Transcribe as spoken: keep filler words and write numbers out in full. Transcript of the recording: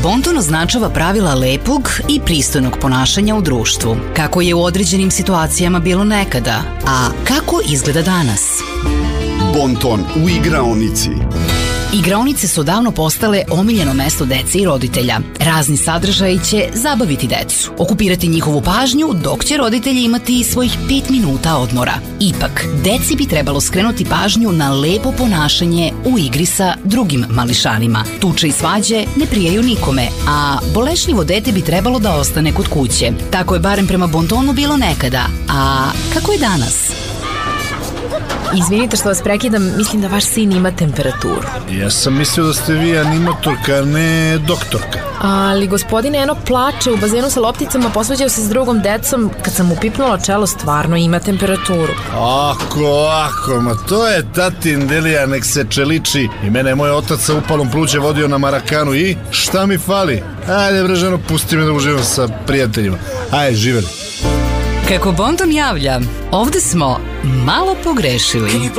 Bonton označava pravila lepog i pristojnog ponašanja u društvu, kako je u određenim situacijama bilo nekada, a kako izgleda danas. Bonton u igraonici. Igraonice su davno postale omiljeno mesto dece i roditelja. Razni sadržaji će zabaviti decu, okupirati njihovu pažnju, dok će roditelji imati svojih pet minuta odmora. Ipak, deci bi trebalo skrenuti pažnju na lepo ponašanje u igri sa drugim mališanima. Tuče i svađe ne prijaju nikome, a bolešljivo dete bi trebalo da ostane kod kuće. Tako je barem prema Bontonu bilo nekada. A kako je danas? Izvinite što vas prekidam, mislim da vaš sin ima temperaturu. Ja sam mislio da ste vi animatorka, a ne doktorka. Ali gospodin Eno plače u bazenu sa lopticama, posvađao se s drugom decom. Kad sam mu pipnula čelo, stvarno ima temperaturu. Ako, ako, ma to je tatin Delija, nek se čeliči. I mene je moj otac sa upalom pluća vodio na Marakanu i šta mi fali? Ajde bre ženo, pusti me da uživam sa prijateljima. Ajde, živeli. Kako Bonton javlja, ovde smo malo pogrešili.